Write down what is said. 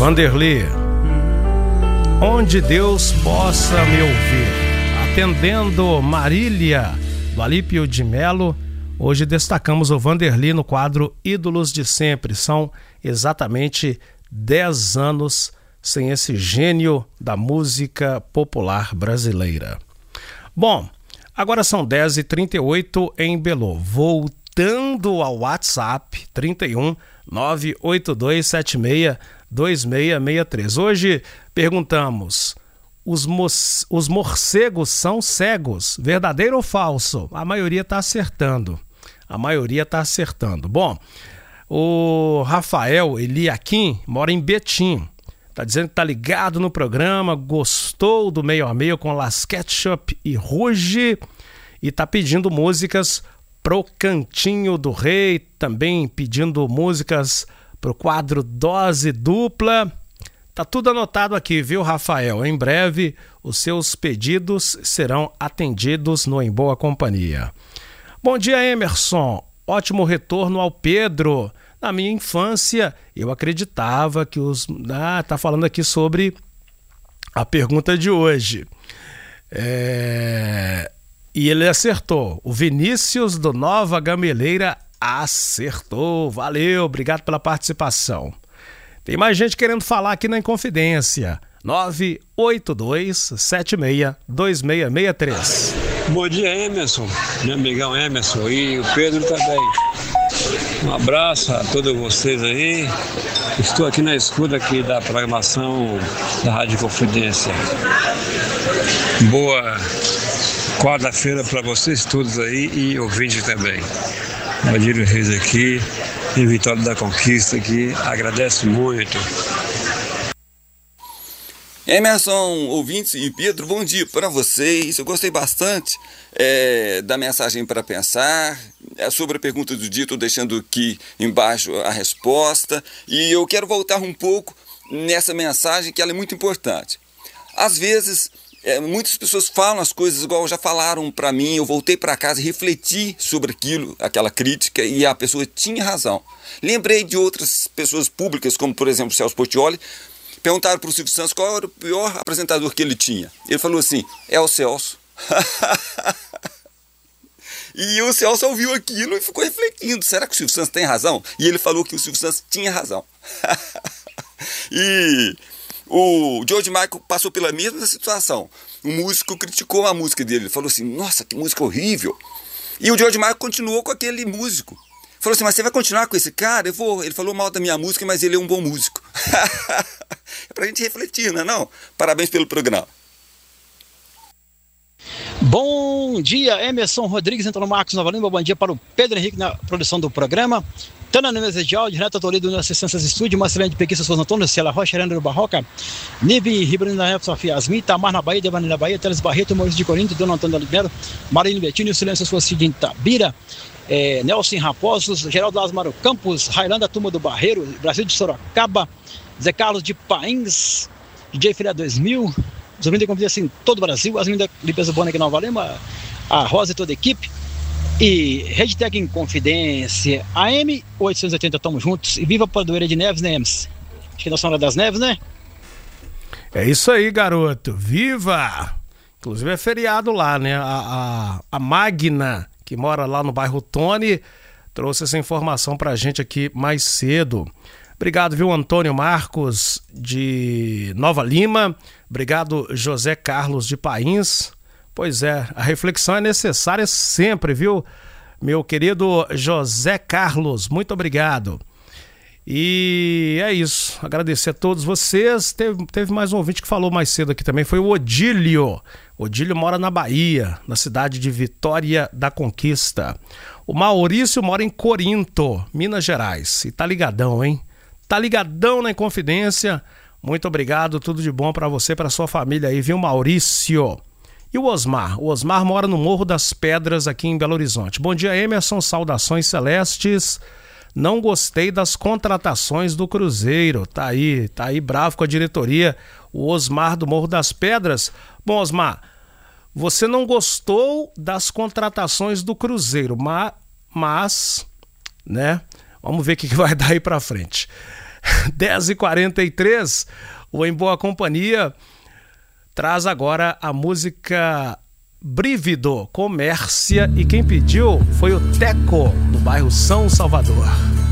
Vanderly, onde Deus possa me ouvir. Atendendo Marília, do Alípio de Melo. Hoje destacamos o Vanderly no quadro Ídolos de Sempre. São exatamente 10 anos sem esse gênio da música popular brasileira. Bom, agora são 10h38 em Belo. Voltando ao WhatsApp, 31 98276 2663. Hoje perguntamos: os morcegos são cegos? Verdadeiro ou falso? A maioria está acertando. Bom, o Rafael Eliakim mora em Betim. Tá dizendo que tá ligado no programa, gostou do Meio a Meio com Las Ketchup e Ruge e tá pedindo músicas pro Cantinho do Rei, também pedindo músicas pro quadro Dose Dupla. Tá tudo anotado aqui, viu, Rafael? Em breve os seus pedidos serão atendidos no Em Boa Companhia. Bom dia, Emerson. Ótimo retorno ao Pedro. Na minha infância, eu acreditava que os... tá falando aqui sobre a pergunta de hoje. E ele acertou. O Vinícius do Nova Gameleira acertou. Valeu, obrigado pela participação. Tem mais gente querendo falar aqui na Inconfidência. 982762663. Bom dia, Emerson, meu amigão Emerson e o Pedro também. Um abraço a todos vocês aí. Estou aqui na escuta aqui da programação da Rádio Confidência. Boa quarta-feira para vocês todos aí e ouvintes também. Badílio Reis aqui, em Vitória da Conquista aqui. Agradeço muito. Emerson, ouvintes e Pedro, bom dia para vocês. Eu gostei bastante da mensagem para pensar. Sobre a pergunta do dia, estou deixando aqui embaixo a resposta. E eu quero voltar um pouco nessa mensagem, que ela é muito importante. Às vezes, muitas pessoas falam as coisas igual já falaram para mim. Eu voltei para casa e refleti sobre aquilo, aquela crítica, e a pessoa tinha razão. Lembrei de outras pessoas públicas, como por exemplo o Celso Portiolli. Perguntaram para o Silvio Santos qual era o pior apresentador que ele tinha. Ele falou assim: é o Celso. E o Celso ouviu aquilo e ficou refletindo: será que o Silvio Santos tem razão? E ele falou que o Silvio Santos tinha razão. E o George Michael passou pela mesma situação. O músico criticou a música dele. Ele falou assim: nossa, que música horrível. E o George Michael continuou com aquele músico. Falou assim: mas você vai continuar com esse cara? Eu vou. Ele falou mal da minha música, mas ele é um bom músico. É pra gente refletir, não é não? Parabéns pelo programa. Bom dia, Emerson Rodrigues, Antônio Marcos Nova Lima. Bom dia para o Pedro Henrique na produção do programa. Tana na mesa de áudio, Renato Toledo na assistência de estúdio, Marcelino de Pequim, Souza Antônio, Ciela Rocha, Herando Barroca, Nive Ribeirão da Rep, Sofia Asmi, Tamar na Bahia, Devani na Bahia, Teles Barreto, Maurício de Corinto, Dona Antônio da Libero, Marino Bettini, o Silêncio Suicídio em Itabira, Nelson Raposos, Geraldo Asmaro Campos, Railanda Turma do Barreiro, Brasil de Sorocaba, Zé Carlos de Pains, DJ Filha 2000, os ouvintes como assim, todo o Brasil, as meninas da Limpeza Bona aqui em Nova Lima, a Rosa e toda a equipe, e RedTech em Confidência, AM 880, tamo juntos, e viva a Padroeira de Neves, né, Emerson? Acho que é Nossa Senhora das Neves, né? É isso aí, garoto, viva! Inclusive é feriado lá, né? A Magna, que mora lá no bairro Tony, trouxe essa informação pra gente aqui mais cedo. Obrigado, viu, Antônio Marcos de Nova Lima. Obrigado, José Carlos de Pains. Pois é, a reflexão é necessária sempre, viu, meu querido José Carlos. Muito obrigado. E é isso, agradecer a todos vocês. Teve mais um ouvinte que falou mais cedo aqui também, foi o Odílio. Odílio mora na Bahia, na cidade de Vitória da Conquista. O Maurício mora em Corinto, Minas Gerais. E tá ligadão, hein? Tá ligadão na Inconfidência. Muito obrigado, tudo de bom pra você, pra sua família aí, viu, Maurício? E o Osmar? O Osmar mora no Morro das Pedras, aqui em Belo Horizonte. Bom dia, Emerson, saudações celestes. Não gostei das contratações do Cruzeiro. Tá aí bravo com a diretoria. O Osmar do Morro das Pedras. Bom, Osmar, você não gostou das contratações do Cruzeiro, mas, né? Vamos ver o que vai dar aí pra frente. 10h43, o Em Boa Companhia traz agora a música Brívido, Comércia, e quem pediu foi o Teco, do bairro São Salvador.